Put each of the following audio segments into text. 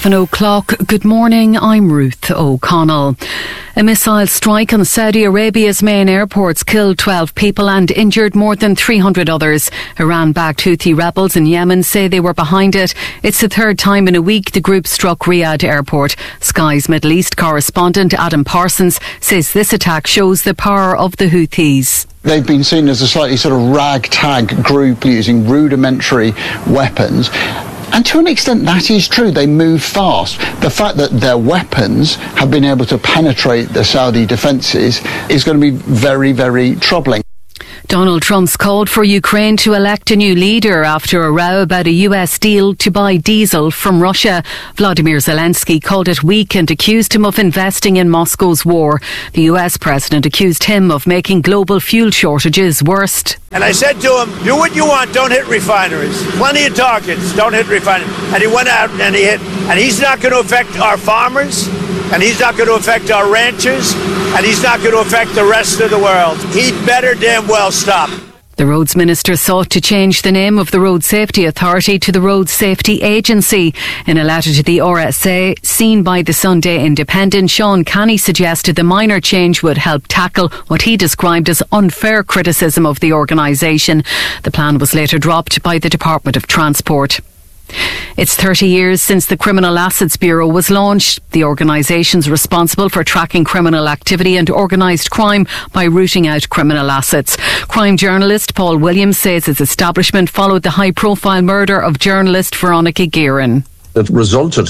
o'clock. Good morning, I'm Ruth O'Connell. A missile strike on Saudi Arabia's main airports killed 12 people and injured more than 300 others. Iran-backed Houthi rebels in Yemen say they were behind it. It's the third time in a week the group struck Riyadh airport. Sky's Middle East correspondent Adam Parsons says this attack shows the power of the Houthis. They've been seen as a slightly sort of ragtag group using rudimentary weapons. And to an extent, that is true. They move fast. The fact that their weapons have been able to penetrate the Saudi defences is going to be very, very troubling. Donald Trump's called for Ukraine to elect a new leader after a row about a US deal to buy diesel from Russia. Vladimir Zelensky called it weak and accused him of investing in Moscow's war. The US president accused him of making global fuel shortages worse. And I said to him, do what you want, don't hit refineries. Plenty of targets, don't hit refineries. And he went out and he hit. And he's not going to affect our farmers, and he's not going to affect our ranchers, and he's not going to affect the rest of the world. He'd better damn well stop. The Roads Minister sought to change the name of the Road Safety Authority to the Road Safety Agency. In a letter to the RSA, seen by the Sunday Independent, Sean Canny suggested the minor change would help tackle what he described as unfair criticism of the organisation. The plan was later dropped by the Department of Transport. It's 30 years since the Criminal Assets Bureau was launched. The organisation's responsible for tracking criminal activity and organised crime by rooting out criminal assets. Crime journalist Paul Williams says its establishment followed the high-profile murder of journalist Veronica Guerin. It resulted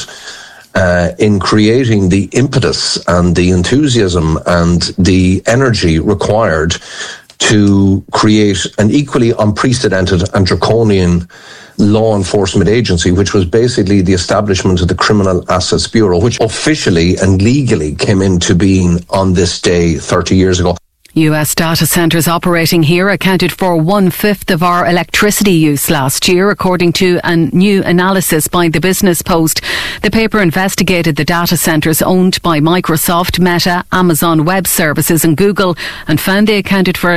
in creating the impetus and the enthusiasm and the energy required to create an equally unprecedented and draconian law enforcement agency, which was basically the establishment of the Criminal Assets Bureau, which officially and legally came into being on this day 30 years ago. US data centres operating here accounted for 1/5 of our electricity use last year, according to a new analysis by the Business Post. The paper investigated the data centres owned by Microsoft, Meta, Amazon Web Services and Google and found they accounted for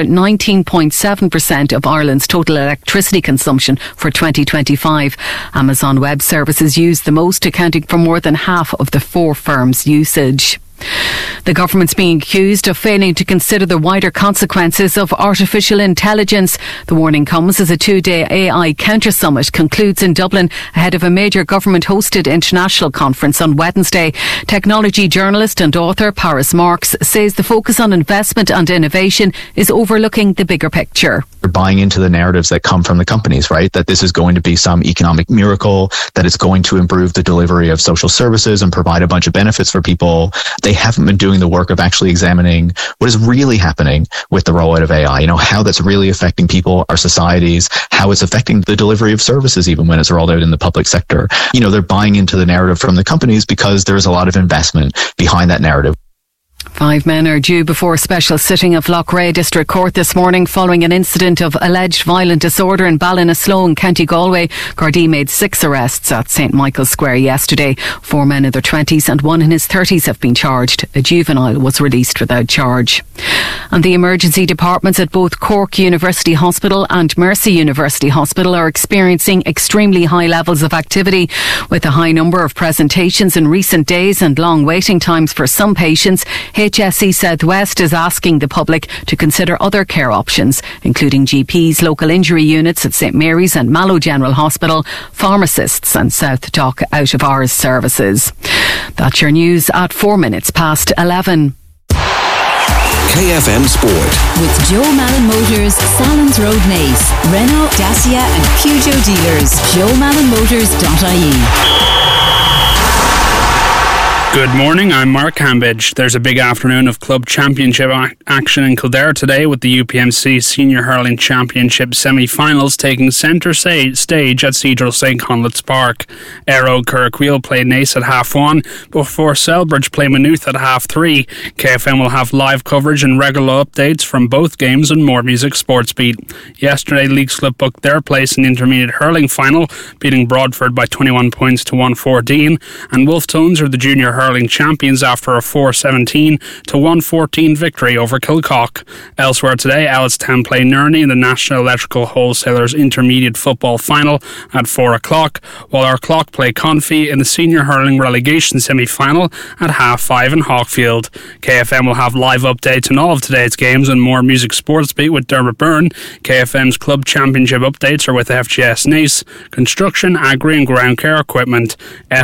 19.7% of Ireland's total electricity consumption for 2025. Amazon Web Services used the most, accounting for more than half of the four firms' usage. The government's being accused of failing to consider the wider consequences of artificial intelligence. The warning comes as a two-day AI counter summit concludes in Dublin ahead of a major government-hosted international conference on Wednesday. Technology journalist and author Paris Marx says the focus on investment and innovation is overlooking the bigger picture. They're buying into the narratives that come from the companies, right? That this is going to be some economic miracle, that it's going to improve the delivery of social services and provide a bunch of benefits for people. They haven't been doing the work of actually examining what is really happening with the rollout of AI, how that's really affecting people, our societies, how it's affecting the delivery of services even when it's rolled out in the public sector. They're buying into the narrative from the companies because there's a lot of investment behind that narrative. 5 men are due before a special sitting of Loughrea District Court this morning following an incident of alleged violent disorder in Ballinasloe, County Galway. Gardaí made 6 arrests at St Michael's Square yesterday. 4 men in their 20s and 1 in his 30s have been charged. A juvenile was released without charge. And the emergency departments at both Cork University Hospital and Mercy University Hospital are experiencing extremely high levels of activity. With a high number of presentations in recent days and long waiting times for some patients, HSE Southwest is asking the public to consider other care options, including GPs, local injury units at St Mary's and Mallow General Hospital, pharmacists and South Dock out-of-hours services. That's your news at 4 minutes past 11. KFM Sport. With Joe Malin Motors, Salons Road Naas, Renault, Dacia and Peugeot dealers. JoeMalinMotors.ie. Good morning, I'm Mark Hambidge. There's a big afternoon of club championship action in Kildare today with the UPMC Senior Hurling Championship semi-finals taking centre stage at Cedral St Conleth's Park. Aero Carrickwheel play Naas at 1:30 before Selbridge play Maynooth at 3:30. KFM will have live coverage and regular updates from both games on More Music Sportsbeat. Yesterday, Leixlip booked their place in the intermediate hurling final, beating Broadford by 21 points to 114, and Wolfe Tones are the junior hurling hurling champions after a 4-17 to 1-14 victory over Kilcock. Elsewhere today, Ellistown play Nerney in the National Electrical Wholesalers Intermediate Football Final at 4 o'clock, while our Clock play Confey in the Senior Hurling Relegation Semi-Final at 5:30 in Hawkfield. KFM will have live updates on all of today's games and more Music Sports Beat with Dermot Byrne. KFM's Club Championship updates are with FJS Naas, Construction, Agri and Ground Care Equipment,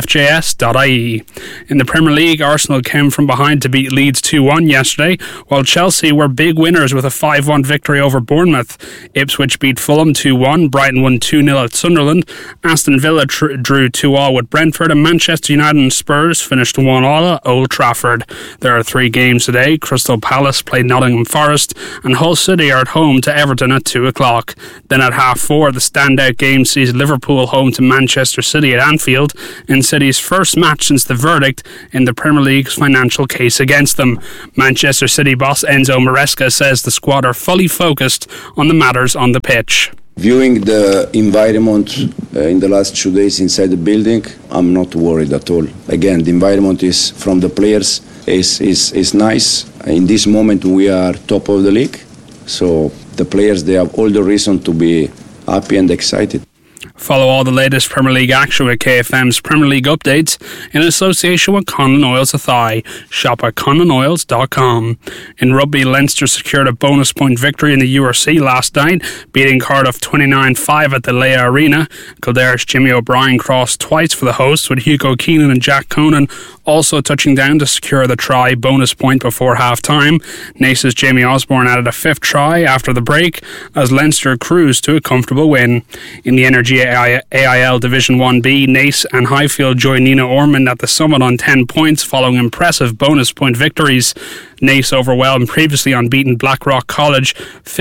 fjs.ie. In the Premier League, Arsenal came from behind to beat Leeds 2-1 yesterday, while Chelsea were big winners with a 5-1 victory over Bournemouth. Ipswich beat Fulham 2-1, Brighton won 2-0 at Sunderland, Aston Villa drew 2-2 with Brentford, and Manchester United and Spurs finished 1-1 at Old Trafford. There are 3 games today. Crystal Palace play Nottingham Forest and Hull City are at home to Everton at 2 o'clock. Then at 4:30, the standout game sees Liverpool home to Manchester City at Anfield in City's first match since the verdict in the Premier League's financial case against them. Manchester City boss Enzo Maresca says the squad are fully focused on the matters on the pitch. Viewing the environment in the last 2 days inside the building, I'm not worried at all. Again, the environment is from the players is nice. In this moment, we are top of the league, so the players, they have all the reason to be happy and excited. Follow all the latest Premier League action with KFM's Premier League updates in association with Conlon Oils Athy. Shop at conlonoils.com. In rugby, Leinster secured a bonus point victory in the URC last night, beating Cardiff 29-5 at the Leia Arena. Kildare's Jimmy O'Brien crossed twice for the hosts, with Hugo Keenan and Jack Conan also touching down to secure the try bonus point before half-time. Nace's Jamie Osborne added a 5th try after the break as Leinster cruised to a comfortable win. In the Energy AIL Division 1B, Naas and Highfield joined Nina Ormond at the summit on 10 points following impressive bonus point victories. Naas overwhelmed previously unbeaten Blackrock College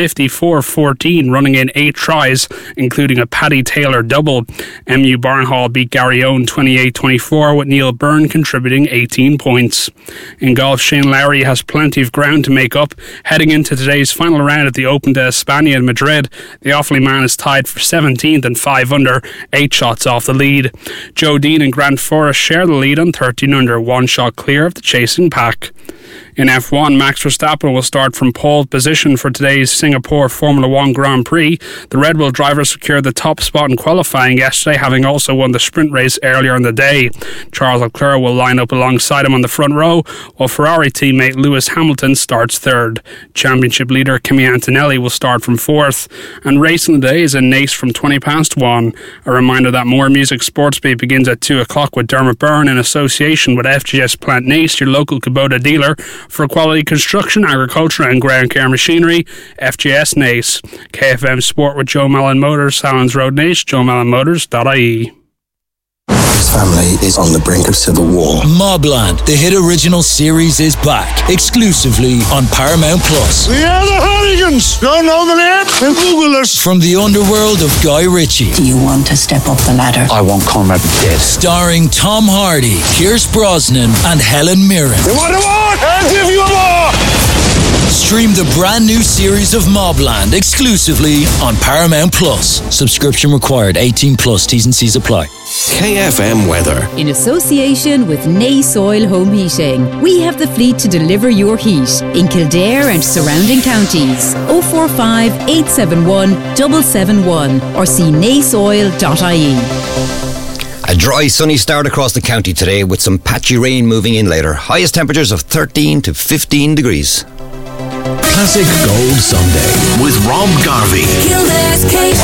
54-14, running in 8 tries, including a Paddy Taylor double. MU Barnhall beat Garryowen 28-24, with Neil Byrne contributing 18 points. In golf, Shane Lowry has plenty of ground to make up heading into today's final round at the Open de España in Madrid. The Offaly man is tied for 17th and 5 under, 8 shots off the lead. Joe Dean and Grant Forrest share the lead on 13 under, 1 shot clear of the chasing pack. In F1, Max Verstappen will start from pole position for today's Singapore Formula One Grand Prix. The Red Bull driver secured the top spot in qualifying yesterday, having also won the sprint race earlier in the day. Charles Leclerc will line up alongside him on the front row, while Ferrari teammate Lewis Hamilton starts 3rd. Championship leader Kimi Antonelli will start from 4th. And racing today is in Naas from 1:20. A reminder that more Music Sports Beat begins at 2 o'clock with Dermot Byrne in association with FGS Plant Naas, your local Kubota dealer for quality construction, agriculture and ground care machinery. FGS Naas. KFM Sport with Joe Mellon Motors, Salons Road Naas, joemellonmotors.ie. His family is on the brink of civil war. Mobland, the hit original series, is back exclusively on Paramount Plus. We are the Hooligans. Don't know the name? Then Google us. From the underworld of Guy Ritchie. Do you want to step up the ladder? I want Conrad dead. Starring Tom Hardy, Pierce Brosnan and Helen Mirren. You want a war? I'll give you a war. Stream the brand new series of Mobland exclusively on Paramount Plus. Subscription required. 18 plus. T's and C's apply. KFM weather. In association with Naas Oil Home Heating, we have the fleet to deliver your heat in Kildare and surrounding counties. 045 871 771 or see naasoil.ie. A dry, sunny start across the county today with some patchy rain moving in later. Highest temperatures of 13 to 15 degrees. Classic Gold Sunday with Rob Garvey. Kildare's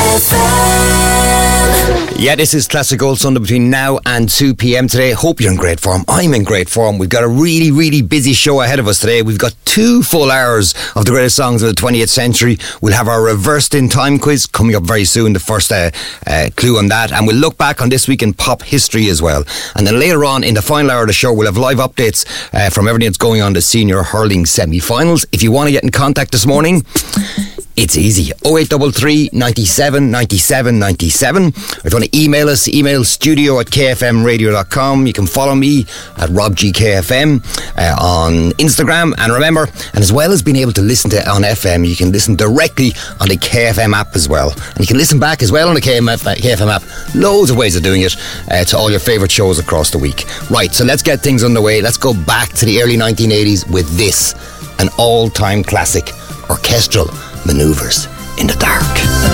KFM. Yeah, this is Classic Gold Sunday between now and 2 p.m. today. Hope you're in great form. I'm in great form. We've got a really, really busy show ahead of us today. We've got 2 full hours of the greatest songs of the 20th century. We'll have our reversed in time quiz coming up very soon, the first clue on that. And we'll look back on this week in pop history as well. And then later on in the final hour of the show, we'll have live updates from everything that's going on the senior hurling semi-finals. If you want to get in contact this morning, it's easy. 0833 97 97 97. If you want to email us, email studio@kfmradio.com. You can follow me at RobGKFM on Instagram. And remember, and as well as being able to listen to it on FM, you can listen directly on the KFM app as well. And you can listen back as well on the KFM app loads of ways of doing it to all your favourite shows across the week. Right, so let's get things underway. Let's go back to the early 1980s with this, an all-time classic, Orchestral Manoeuvres in the Dark.